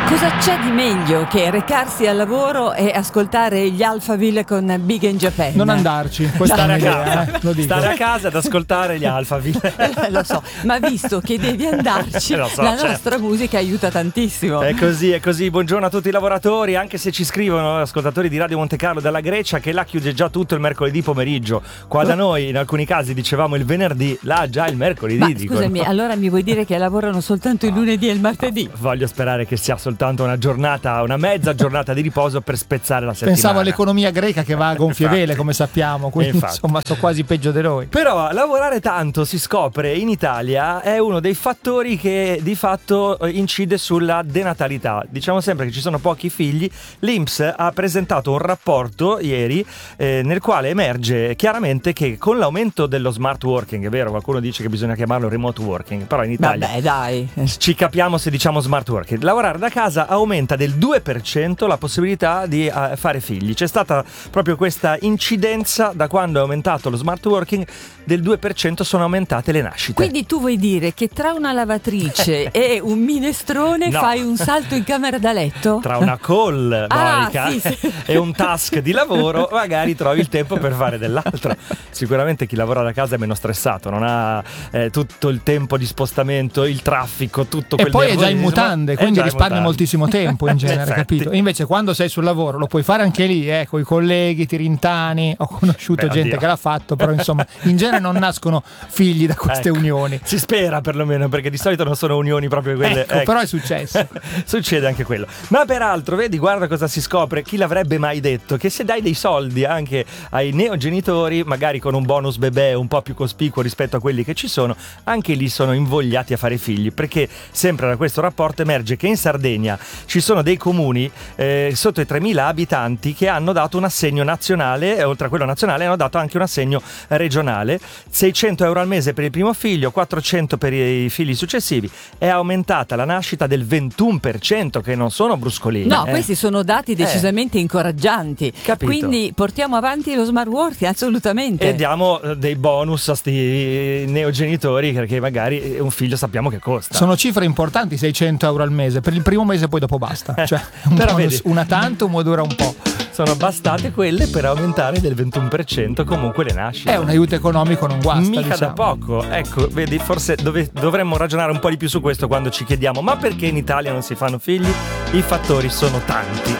Cosa c'è di meglio che recarsi al lavoro e ascoltare gli Alphaville con Big in Japan? Non andarci, questa è un'idea, lo dico. Stare a casa ad ascoltare gli Alphaville. Lo so, ma visto che devi andarci, Lo so, la certo. nostra musica aiuta tantissimo. È così, è così. Buongiorno a tutti i lavoratori, anche se ci scrivono ascoltatori di Radio Monte Carlo dalla Grecia che là chiude già tutto il mercoledì pomeriggio. Qua da noi in alcuni casi dicevamo il venerdì, là già il mercoledì. Ma dicono. scusami, allora mi vuoi dire che lavorano soltanto il lunedì e il martedì? Voglio sperare che sia soltanto una giornata, una mezza giornata di riposo per spezzare la settimana. Pensavo all'economia greca che va a gonfie vele, come sappiamo, quindi insomma sono quasi peggio di noi. Però lavorare tanto, si scopre, in Italia è uno dei fattori che di fatto incide sulla denatalità. Diciamo sempre che ci sono pochi figli. L'INPS ha presentato un rapporto ieri nel quale emerge chiaramente che con l'aumento dello smart working, è vero, qualcuno dice che bisogna chiamarlo remote working, però in Italia Vabbè, dai. ci capiamo se diciamo smart working. Lavorare da casa aumenta del 2% la possibilità di fare figli. C'è stata proprio questa incidenza da quando è aumentato lo smart working, del 2% sono aumentate le nascite. Quindi tu vuoi dire che tra una lavatrice e un minestrone No. fai un salto in camera da letto? Tra una call, Ah, Monica, sì. e un task di lavoro magari trovi il tempo per fare dell'altro. Sicuramente chi lavora da casa è meno stressato, non ha tutto il tempo di spostamento, il traffico, tutto E quel poi è già in nervosismo. mutande, È quindi già in risparmi mutande. moltissimo tempo in genere, Effetti. capito? Invece quando sei sul lavoro lo puoi fare anche lì, con i colleghi, ti rintani. Ho conosciuto Beh, gente oddio. che l'ha fatto, però insomma in genere non nascono figli da queste Ecco. unioni. Si spera perlomeno, perché di solito non sono unioni proprio quelle. Ecco, però è successo. Succede anche quello. Ma peraltro, vedi, guarda cosa si scopre. Chi l'avrebbe mai detto? Che se dai dei soldi anche ai neogenitori, magari con un bonus bebè un po' più cospicuo rispetto a quelli che ci sono, anche lì sono invogliati a fare figli. Perché sempre da questo rapporto emerge che in Sardegna ci sono dei comuni sotto i 3.000 abitanti che hanno dato un assegno nazionale, e oltre a quello nazionale hanno dato anche un assegno regionale, 600 euro al mese per il primo figlio, 400 per i figli successivi. È aumentata la nascita del 21%, che non sono bruscolini. No, questi sono dati decisamente incoraggianti. Capito. Quindi portiamo avanti lo smart working, assolutamente. E diamo dei bonus a sti neogenitori, perché magari un figlio sappiamo che costa. Sono cifre importanti, 600 euro al mese. Per il primo mese poi dopo basta. Cioè, un Però bonus, vedi. una tantum dura un po'. Sono bastate quelle per aumentare del 21% comunque le nascite. È un aiuto economico, non guasta. Mica diciamo. da poco. Ecco, vedi, forse dovremmo ragionare un po' di più su questo quando ci chiediamo: ma perché in Italia non si fanno figli? I fattori sono tanti.